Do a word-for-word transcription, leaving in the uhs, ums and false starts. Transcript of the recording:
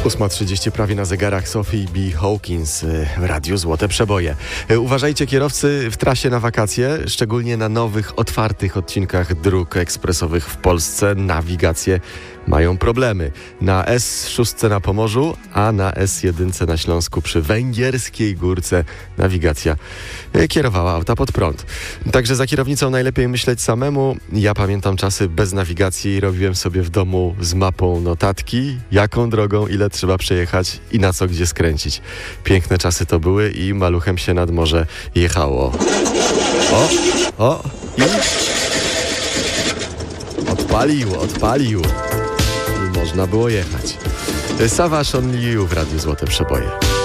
ósma trzydzieści prawie na zegarach. Sophie B. Hawkins w Radiu Złote Przeboje. Uważajcie kierowcy w trasie na wakacje, szczególnie na nowych, otwartych odcinkach dróg ekspresowych w Polsce. Nawigacje mają problemy. Na S sześć na Pomorzu, a na S jeden na Śląsku przy Węgierskiej Górce nawigacja kierowała auta pod prąd. Także za kierownicą najlepiej myśleć samemu. Ja pamiętam czasy bez nawigacji. Robiłem sobie w domu z mapą notatki, jaką drogą, ile trzeba przejechać i na co gdzie skręcić. Piękne czasy to były i maluchem się nad morze jechało. O, o i odpalił, odpalił. I można było jechać. Savage Only You w Radiu Złote Przeboje.